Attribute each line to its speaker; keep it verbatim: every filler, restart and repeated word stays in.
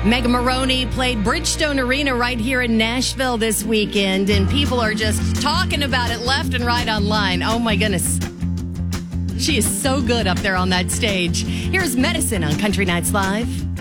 Speaker 1: Megan Maroney played Bridgestone Arena right here in Nashville this weekend, and people are just talking about it left and right online. Oh, my goodness. She is so good up there on that stage. Here's Medicine on Country Nights Live.